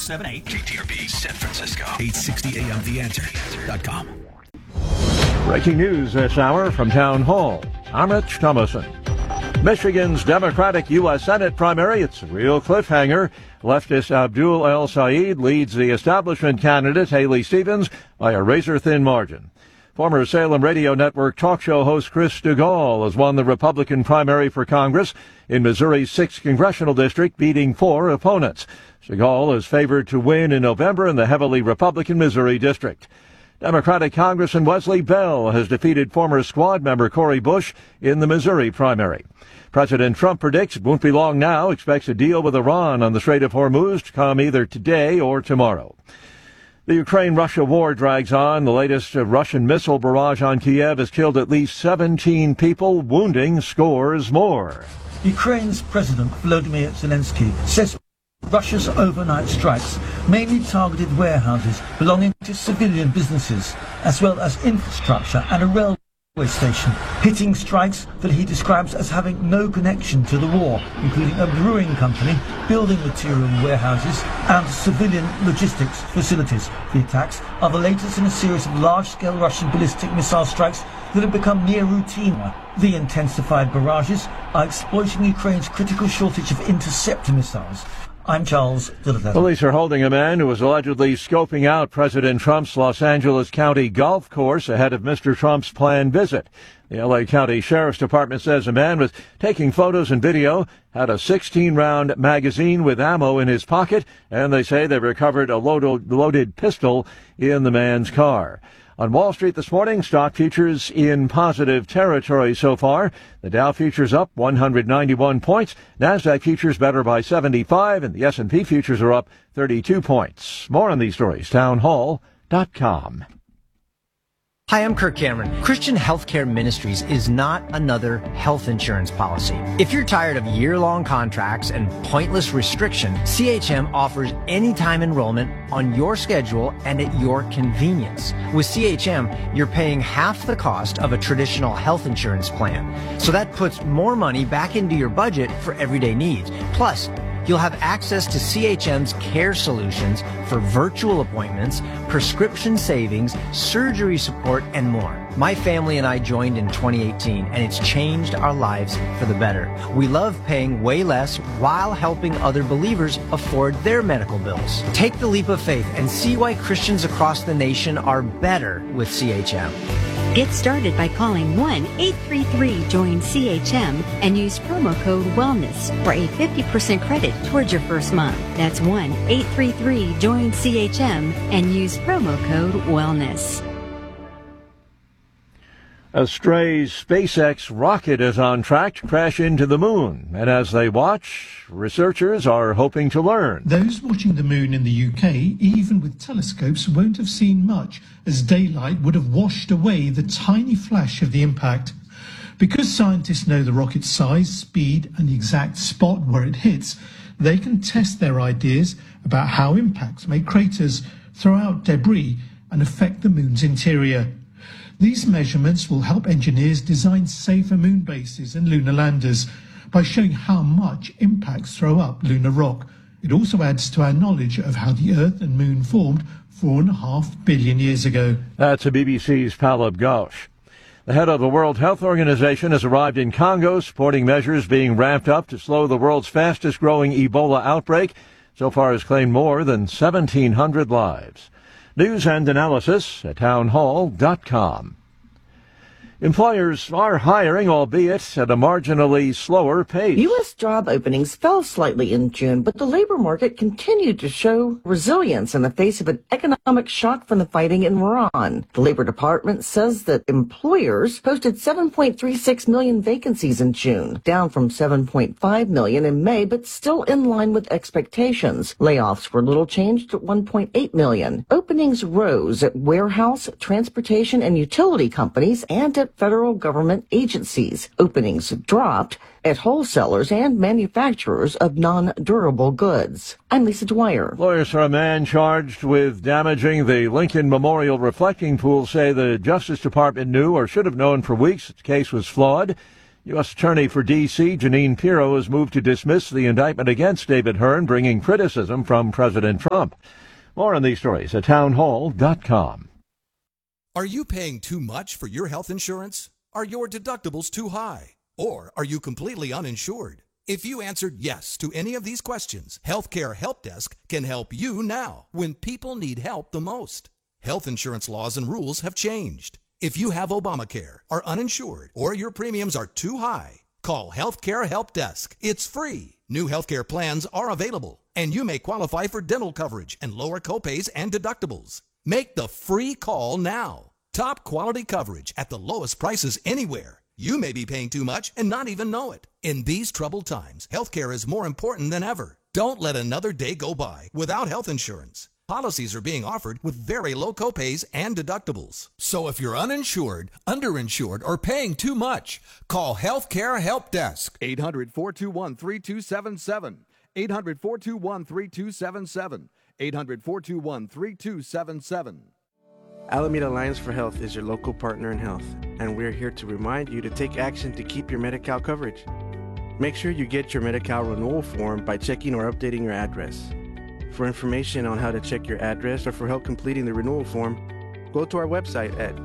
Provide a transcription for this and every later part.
878. KTRB San Francisco. 860 AM The Answer.com. Breaking news this hour from Town Hall. I'm Rich Thomason. Michigan's Democratic U.S. Senate primary, it's a real cliffhanger. Leftist Abdul El Sayed leads the establishment candidate Haley Stevens by a razor-thin margin. Former Salem Radio Network talk show host Chris DeGaulle has won the Republican primary for Congress in Missouri's 6th congressional district, beating 4 opponents. DeGaulle is favored to win in November in the heavily Republican Missouri district. Democratic Congressman Wesley Bell has defeated former squad member Cori Bush in the Missouri primary. President Trump predicts it won't be long now, expects a deal with Iran on the Strait of Hormuz to come either today or tomorrow. The Ukraine-Russia war drags on. The latest Russian missile barrage on Kiev has killed at least 17 people, wounding scores more. Ukraine's President Volodymyr Zelensky says Russia's overnight strikes mainly targeted warehouses belonging to civilian businesses, as well as infrastructure and a railway station, hitting strikes that he describes as having no connection to the war, including a brewing company, building material warehouses and civilian logistics facilities. The attacks are the latest in a series of large-scale Russian ballistic missile strikes that have become near routine. The intensified barrages are exploiting Ukraine's critical shortage of interceptor missiles. I'm Charles Dillard. Police are holding a man who was allegedly scoping out President Trump's Los Angeles County golf course ahead of Mr. Trump's planned visit. The L.A. County Sheriff's Department says a man was taking photos and video, had a 16-round magazine with ammo in his pocket, and they say they recovered a loaded pistol in the man's car. On Wall Street this morning, stock futures in positive territory so far. The Dow futures up 191 points. NASDAQ futures better by 75, and the S&P futures are up 32 points. More on these stories, townhall.com. Hi, I'm Kirk Cameron. Christian Healthcare Ministries is not another health insurance policy. If you're tired of year-long contracts and pointless restriction, CHM offers anytime enrollment on your schedule and at your convenience. With CHM, you're paying half the cost of a traditional health insurance plan. So that puts more money back into your budget for everyday needs. Plus, you'll have access to CHM's care solutions for virtual appointments, prescription savings, surgery support, and more. My family and I joined in 2018, and it's changed our lives for the better. We love paying way less while helping other believers afford their medical bills. Take the leap of faith and see why Christians across the nation are better with CHM. Get started by calling 1-833-JOIN-CHM and use promo code WELLNESS for a 50% credit towards your first month. That's 1-833-JOIN-CHM and use promo code WELLNESS. A stray SpaceX rocket is on track to crash into the moon, and as they watch, researchers are hoping to learn. Those watching the moon in the UK, even with telescopes, won't have seen much, as daylight would have washed away the tiny flash of the impact. Because scientists know the rocket's size, speed, and the exact spot where it hits, they can test their ideas about how impacts make craters, throw out debris, and affect the moon's interior. These measurements will help engineers design safer moon bases and lunar landers by showing how much impacts throw up lunar rock. It also adds to our knowledge of how the Earth and Moon formed 4.5 billion years ago. That's BBC's Pallab Ghosh. The head of the World Health Organization has arrived in Congo, supporting measures being ramped up to slow the world's fastest-growing Ebola outbreak. So far has claimed more than 1,700 lives. News and analysis at townhall.com. Employers are hiring, albeit at a marginally slower pace. U.S. job openings fell slightly in June, but the labor market continued to show resilience in the face of an economic shock from the fighting in Iran. The Labor Department says that employers posted 7.36 million vacancies in June, down from 7.5 million in May, but still in line with expectations. Layoffs were little changed at 1.8 million. Openings rose at warehouse, transportation, and utility companies and at federal government agencies. Openings dropped at wholesalers and manufacturers of non-durable goods. I'm Lisa Dwyer. Lawyers for a man charged with damaging the Lincoln Memorial reflecting pool say the Justice Department knew or should have known for weeks that the case was flawed. U.S. Attorney for D.C. Jeanine Pirro has moved to dismiss the indictment against David Hearn, bringing criticism from President Trump. More on these stories at townhall.com. Are you paying too much for your health insurance? Are your deductibles too high? Or are you completely uninsured? If you answered yes to any of these questions, Healthcare Help Desk can help you now when people need help the most. Health insurance laws and rules have changed. If you have Obamacare, are uninsured, or your premiums are too high, call Healthcare Help Desk. It's free. New healthcare plans are available, and you may qualify for dental coverage and lower copays and deductibles. Make the free call now. Top quality coverage at the lowest prices anywhere. You may be paying too much and not even know it. In these troubled times, healthcare is more important than ever. Don't let another day go by without health insurance. Policies are being offered with very low copays and deductibles. So if you're uninsured, underinsured, or paying too much, call Healthcare Help Desk. 800-421-3277. 800-421-3277. 800-421-3277. Alameda Alliance for Health is your local partner in health, and we're here to remind you to take action to keep your Medi-Cal coverage. Make sure you get your Medi-Cal renewal form by checking or updating your address. For information on how to check your address or for help completing the renewal form, go to our website at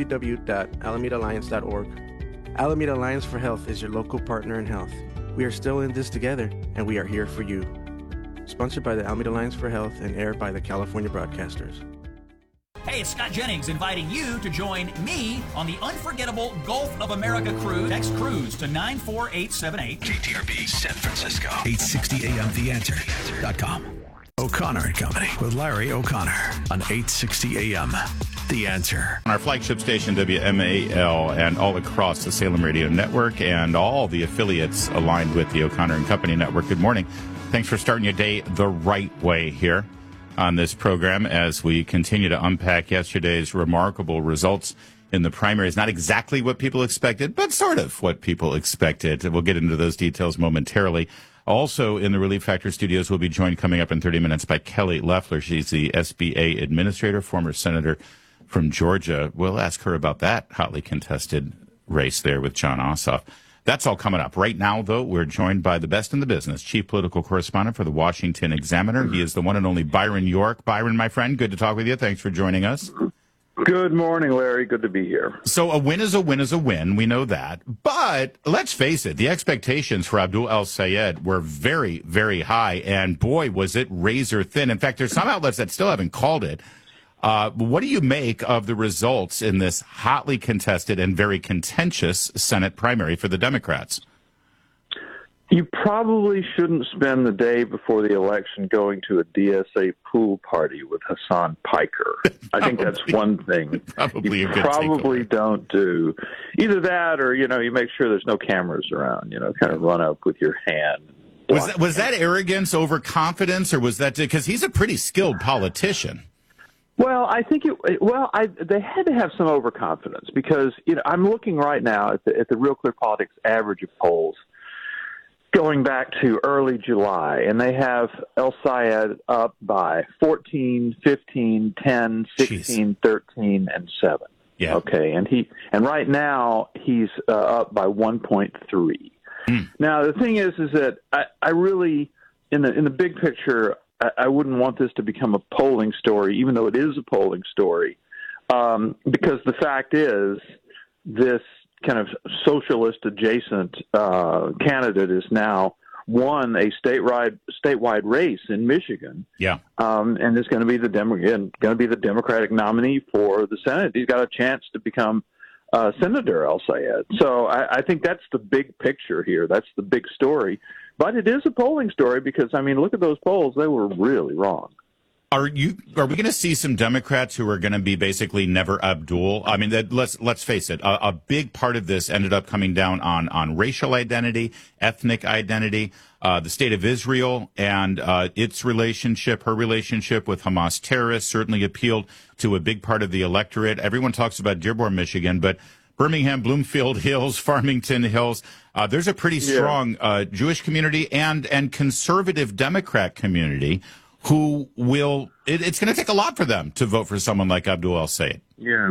www.alamedaalliance.org. Alameda Alliance for Health is your local partner in health. We are still in this together, and we are here for you. Sponsored by the Alameda Alliance for Health and aired by the California Broadcasters. Hey, it's Scott Jennings inviting you to join me on the unforgettable Gulf of America cruise. Text cruise to 94878. KTRB San Francisco. 860 AM The Answer.com. O'Connor and Company with Larry O'Connor on 860 AM The Answer. On our flagship station, WMAL, and all across the Salem Radio Network and all the affiliates aligned with the O'Connor and Company Network. Good morning. Thanks for starting your day the right way here on this program as we continue to unpack yesterday's remarkable results in the primaries. Not exactly what people expected, but sort of what people expected. We'll get into those details momentarily. Also in the Relief Factor studios, we'll be joined coming up in 30 minutes by Kelly Loeffler. She's the SBA administrator, former senator from Georgia. We'll ask her about that hotly contested race there with Jon Ossoff. That's all coming up. Right now, though, we're joined by the best in the business, chief political correspondent for the Washington Examiner. He is the one and only Byron York. Byron, my friend, good to talk with you. Thanks for joining us. Good morning, Larry. Good to be here. So a win is a win is a win. We know that. But let's face it, the expectations for Abdul El-Sayed were very, very high. And boy, was it razor thin. In fact, there's some outlets that still haven't called it. What do you make of the results in this hotly contested and very contentious Senate primary for the Democrats? You probably shouldn't spend the day before the election going to a DSA pool party with Hassan Piker. I think that's one thing probably you probably don't do. Either that or, you make sure there's no cameras around, kind of run up with your hand. Was that arrogance over confidence, or was that because he's a pretty skilled politician? Well, I think they had to have some overconfidence because, I'm looking right now at the Real Clear Politics average of polls going back to early July, and they have El-Sayed up by 14, 15, 10, 16, 13, and 7. Yeah. Okay, and right now he's up by 1.3. Now the thing is that I really, in the big picture, I wouldn't want this to become a polling story, even though it is a polling story, because the fact is this kind of socialist-adjacent candidate is now won a statewide race in Michigan. Yeah, and is going to be the Democratic nominee for the Senate. He's got a chance to become Senator El-Sayed. So I think that's the big picture here. That's the big story. But it is a polling story because, look at those polls. They were really wrong. Are we going to see some Democrats who are going to be basically never Abdul? Let's face it. A big part of this ended up coming down on racial identity, ethnic identity, the state of Israel and her relationship with Hamas terrorists certainly appealed to a big part of the electorate. Everyone talks about Dearborn, Michigan, but Birmingham, Bloomfield Hills, Farmington Hills, there's a pretty strong Jewish community and conservative Democrat community who will, it's going to take a lot for them to vote for someone like Abdul El-Sayed. Yeah.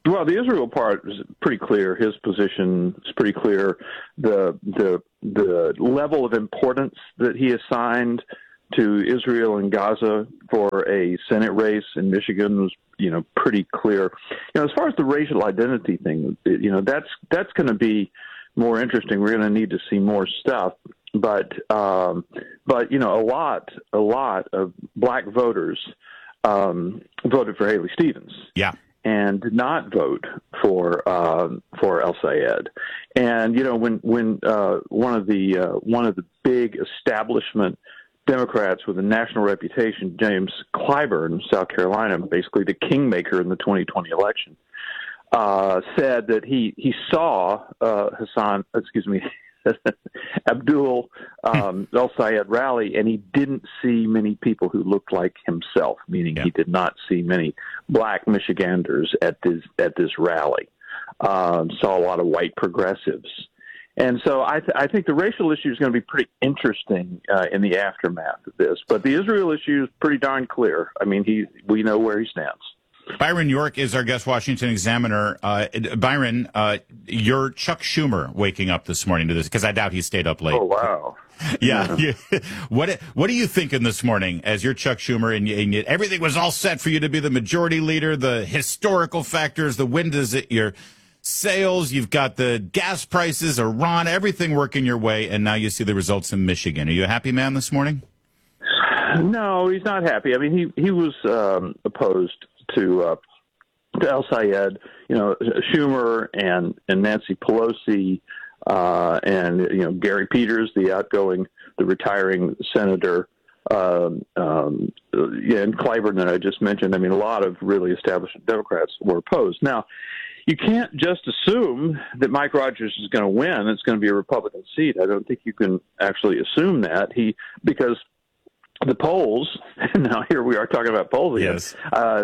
Well, the Israel part is pretty clear. His position is pretty clear. The level of importance that he assigned to Israel and Gaza for a Senate race in Michigan was, pretty clear. As far as the racial identity thing, that's going to be more interesting. We're going to need to see more stuff. But a lot of black voters voted for Haley Stevens. Yeah. And did not vote for El-Sayed. And when one of the big establishment Democrats with a national reputation, James Clyburn, South Carolina, basically the kingmaker in the 2020 election, said that he saw Abdul El-Sayed rally, and he didn't see many people who looked like himself, meaning he did not see many black Michiganders at this rally. Saw a lot of white progressives. And so I think the racial issue is going to be pretty interesting in the aftermath of this. But the Israel issue is pretty darn clear. I mean, we know where he stands. Byron York is our guest Washington Examiner. Byron, you're Chuck Schumer waking up this morning to this, because I doubt he stayed up late. Oh, wow. Yeah. What are you thinking this morning as you're Chuck Schumer and everything was all set for you to be the majority leader, the historical factors, the wind is at your sails, you've got the gas prices, Iran, everything working your way, and now you see the results in Michigan. Are you a happy man this morning? No, he's not happy. I mean, he was opposed to El-Sayed, Schumer and Nancy Pelosi, and Gary Peters, the retiring senator, and Clyburn that I just mentioned. I mean, a lot of really established Democrats were opposed. Now, you can't just assume that Mike Rogers is going to win. It's going to be a Republican seat. I don't think you can actually assume that because the polls. Now here we are talking about polls again. Yes.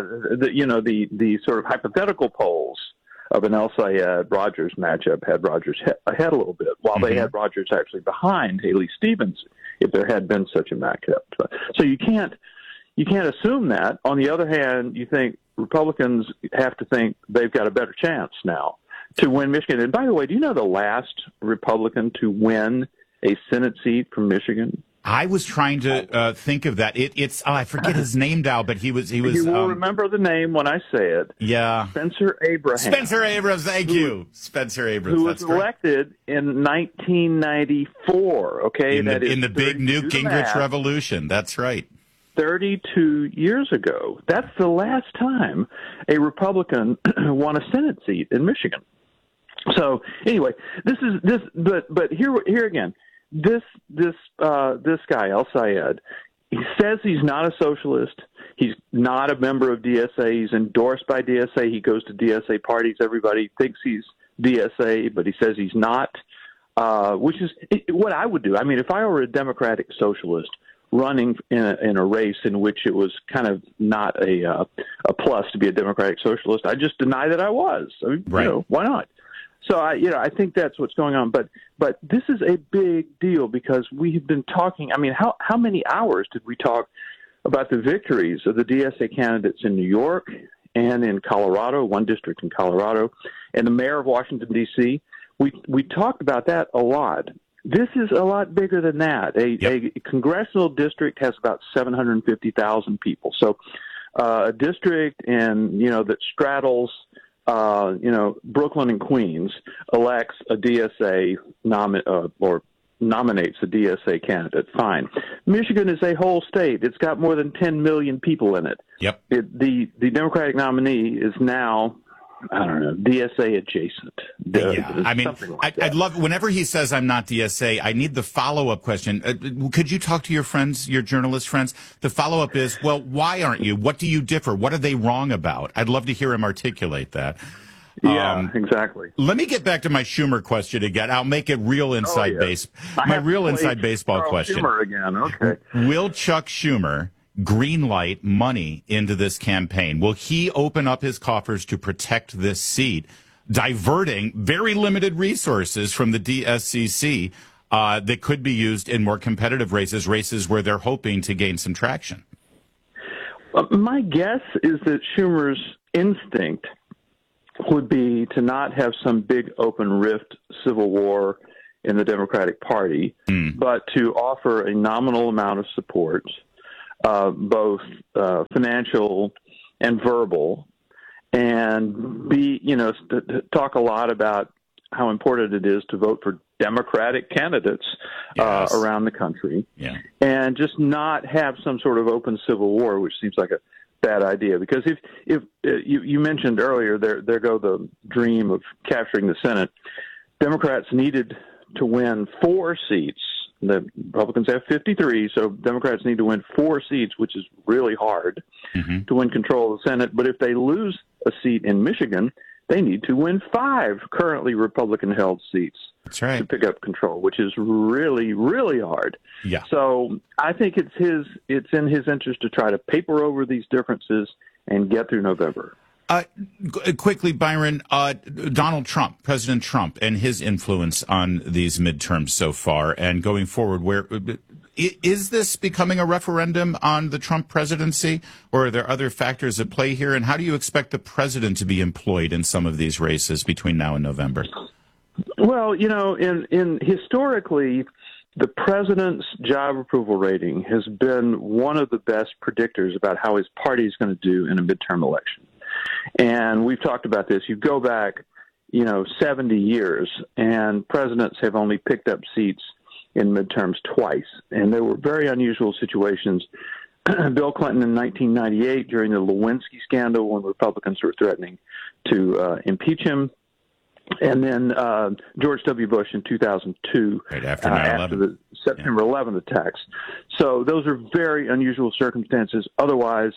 The sort of hypothetical polls of an El-Sayed Rogers matchup had Rogers ahead a little bit, while they had Rogers actually behind Haley Stevens if there had been such a matchup. So you can't assume that. On the other hand, you think Republicans have to think they've got a better chance now to win Michigan. And by the way, do you know the last Republican to win a Senate seat from Michigan? I was trying to think of that. I forget his name now, but he was. You will remember the name when I say it. Yeah, Spencer Abraham. Spencer Abrams, thank you, Spencer Abrams, who was elected in 1994. Okay, in the big Newt Gingrich revolution. That's right. 32 years ago. That's the last time a Republican won a Senate seat in Michigan. So anyway, but here again, this guy, El-Sayed, he says he's not a socialist. He's not a member of DSA. He's endorsed by DSA. He goes to DSA parties. Everybody thinks he's DSA, but he says he's not, which is what I would do. I mean, if I were a Democratic socialist running in a race in which it was kind of not a plus to be a Democratic socialist, I just deny that I was. I mean, right. Why not? So I think that's what's going on. But this is a big deal because we have been talking. I mean, how many hours did we talk about the victories of the DSA candidates in New York and in Colorado, one district in Colorado, and the mayor of Washington, D.C.? We talked about that a lot. This is a lot bigger than that. A congressional district has about 750,000 people. So a district that straddles Brooklyn and Queens elects a DSA or nominates a DSA candidate. Fine. Michigan is a whole state. It's got more than 10 million people in it. Yep. The Democratic nominee is now, I don't know, DSA adjacent. I mean, I'd love, whenever he says I'm not DSA, I need the follow-up question. Could you talk to your friends, your journalist friends? The follow-up is, well, why aren't you? What do you differ? What are they wrong about? I'd love to hear him articulate that. Yeah, exactly. Let me get back to my Schumer question again. I'll make it real inside my real inside baseball question. Schumer again. Okay. Will Chuck Schumer greenlight money into this campaign? Will he open up his coffers to protect this seat, diverting very limited resources from the DSCC that could be used in more competitive races where they're hoping to gain some traction? My guess is that Schumer's instinct would be to not have some big open rift civil war in the Democratic Party, but to offer a nominal amount of support, both financial and verbal, and talk a lot about how important it is to vote for Democratic candidates around the country, and just not have some sort of open civil war, which seems like a bad idea. Because if you mentioned earlier, there go the dream of capturing the Senate. Democrats needed to win 4 seats. The Republicans have 53, so Democrats need to win 4 seats, which is really hard to win control of the Senate. But if they lose a seat in Michigan, they need to win 5 currently Republican-held seats to pick up control, which is really, really hard. Yeah. So I think it's in his interest to try to paper over these differences and get through November. Quickly, Byron, Donald Trump, President Trump, and his influence on these midterms so far and going forward, where is this becoming a referendum on the Trump presidency, or are there other factors at play here? And how do you expect the president to be employed in some of these races between now and November? Well, in historically, the president's job approval rating has been one of the best predictors about how his party is going to do in a midterm election. And we've talked about this. You go back, 70 years, and presidents have only picked up seats in midterms twice. And there were very unusual situations. Bill Clinton in 1998 during the Lewinsky scandal, when Republicans were threatening to impeach him. And then George W. Bush in 2002, right after 9/11. After the September 11th attacks. So those are very unusual circumstances. Otherwise,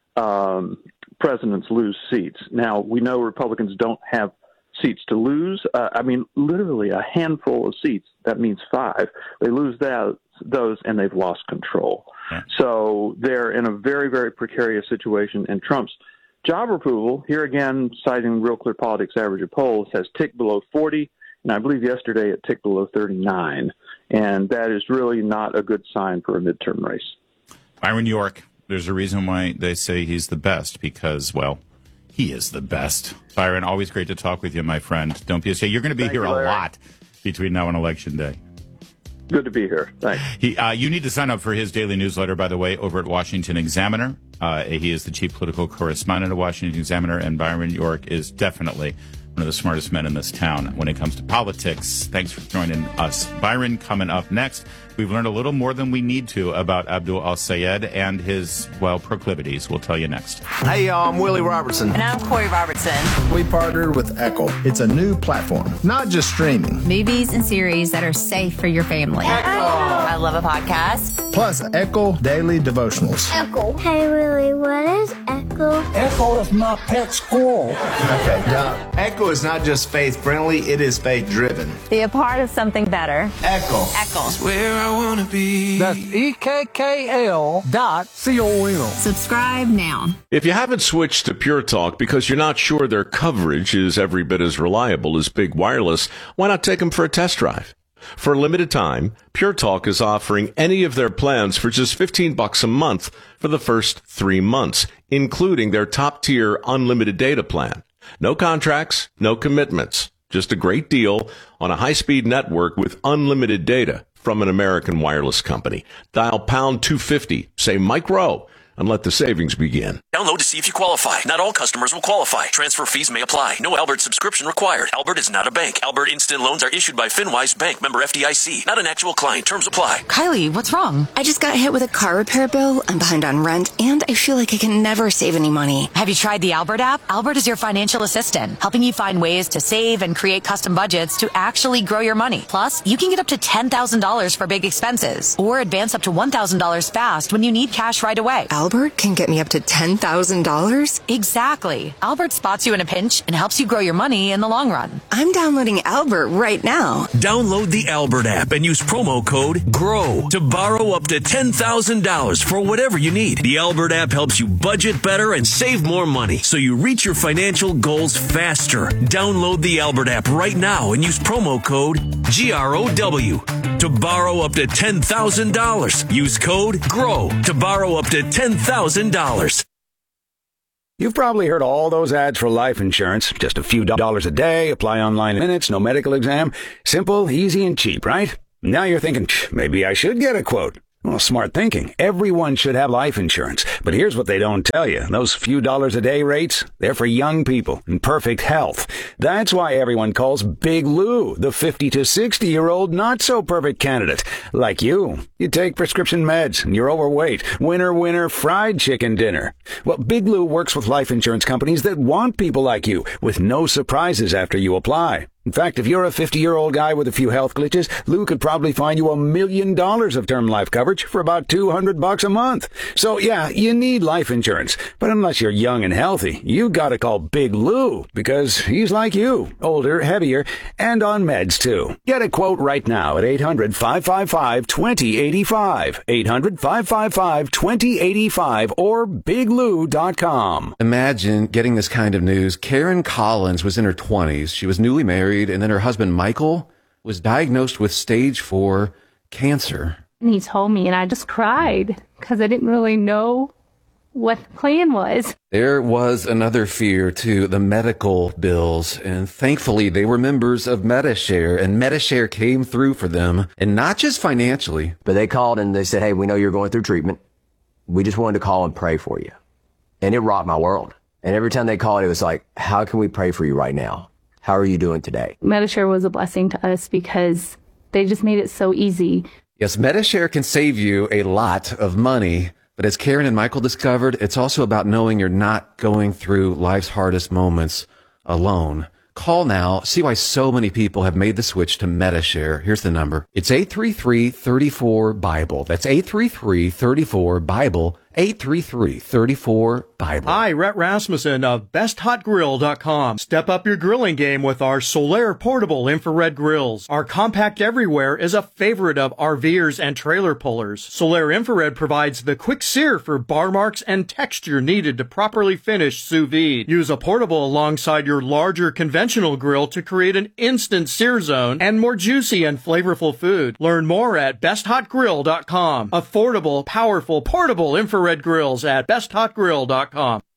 presidents lose seats. Now, we know Republicans don't have seats to lose. Literally a handful of seats. That means 5. They lose those, and they've lost control. Yeah. So they're in a very, very precarious situation. And Trump's job approval, here again, citing Real Clear Politics average of polls, has ticked below 40. And I believe yesterday it ticked below 39. And that is really not a good sign for a midterm race. Byron York. There's a reason why they say he's the best, because, well, he is the best. Byron, always great to talk with you, my friend. Don't be ashamed. You're going to be here a lot between now and Election Day. Good to be here. Thanks. You need to sign up for his daily newsletter, by the way, over at Washington Examiner. He is the chief political correspondent of Washington Examiner, and Byron York is definitely one of the smartest men in this town when it comes to politics. Thanks for joining us. Byron, coming up next. We've learned a little more than we need to about Abdul Al-Sayed and his, proclivities. We'll tell you next. Hey, y'all, I'm Willie Robertson. And I'm Corey Robertson. We partnered with Echo. It's a new platform, not just streaming. Movies and series that are safe for your family. Echo! I love a podcast. Plus, Echo Daily Devotionals. Echo. Hey, Willie, what is Echo? Echo is my pet squirrel. Okay, Doc. Echo is not just faith-friendly, it is faith-driven. Be a part of something better. Echo. Echo. It's where I want to be. That's EKKL.com. Subscribe now. If you haven't switched to Pure Talk because you're not sure their coverage is every bit as reliable as Big Wireless, why not take them for a test drive? For a limited time, Pure Talk is offering any of their plans for just $15 a month for the first 3 months, including their top-tier unlimited data plan. No contracts, no commitments. Just a great deal on a high-speed network with unlimited data from an American wireless company. Dial pound 250, say Mike Rowe, and let the savings begin. Download to see if you qualify. Not all customers will qualify. Transfer fees may apply. No Albert subscription required. Albert is not a bank. Albert Instant Loans are issued by FinWise Bank, member FDIC. Not an actual client. Terms apply. Kylie, what's wrong? I just got hit with a car repair bill. I'm behind on rent, and I feel like I can never save any money. Have you tried the Albert app? Albert is your financial assistant, helping you find ways to save and create custom budgets to actually grow your money. Plus, you can get up to $10,000 for big expenses, or advance up to $1,000 fast when you need cash right away. Albert can get me up to $10,000? Exactly. Albert spots you in a pinch and helps you grow your money in the long run. I'm downloading Albert right now. Download the Albert app and use promo code GROW to borrow up to $10,000 for whatever you need. The Albert app helps you budget better and save more money so you reach your financial goals faster. Download the Albert app right now and use promo code GROW to borrow up to $10,000. Use code GROW to borrow up to $10,000. You've probably heard all those ads for life insurance. Just a few dollars a day, apply online in minutes, no medical exam. Simple, easy, and cheap, right? Now you're thinking, maybe I should get a quote. Well, smart thinking. Everyone should have life insurance. But here's what they don't tell you. Those few dollars a day rates, they're for young people in perfect health. That's why everyone calls Big Lou the 50 to 60-year-old not-so-perfect candidate. Like you. You take prescription meds and you're overweight. Winner, fried chicken dinner. Well, Big Lou works with life insurance companies that want people like you with no surprises after you apply. In fact, if you're a 50-year-old guy with a few health glitches, Lou could probably find you $1 million of term life coverage for about $200 a month. So yeah, you need life insurance. But unless you're young and healthy, you gotta call Big Lou because he's like you, older, heavier, and on meds too. Get a quote right now at 800-555-2085, 800-555-2085, or biglou.com. Imagine getting this kind of news. Karen Collins was in her 20s. She was newly married. And then her husband, Michael, was diagnosed with stage 4 cancer. And he told me, and I just cried because I didn't really know what the plan was. There was another fear, too, the medical bills. And thankfully, they were members of Medi-Share, and Medi-Share came through for them, and not just financially. But they called and they said, hey, we know you're going through treatment. We just wanted to call and pray for you. And it rocked my world. And every time they called, it was like, how can we pray for you right now? How are you doing today? Medi-Share was a blessing to us because they just made it so easy. Yes, Medi-Share can save you a lot of money, but as Karen and Michael discovered, it's also about knowing you're not going through life's hardest moments alone. Call now. See why so many people have made the switch to Medi-Share. Here's the number. It's 833-34-BIBLE. That's 833-34-BIBLE. 833-34-BIBLE. Hi, Rhett Rasmussen of BestHotGrill.com. Step up your grilling game with our Solaire portable infrared grills. Our compact everywhere is a favorite of RVers and trailer pullers. Solaire infrared provides the quick sear for bar marks and texture needed to properly finish sous vide. Use a portable alongside your larger conventional grill to create an instant sear zone and more juicy and flavorful food. Learn more at BestHotGrill.com. Affordable, powerful, portable infrared grills at BestHotGrill.com.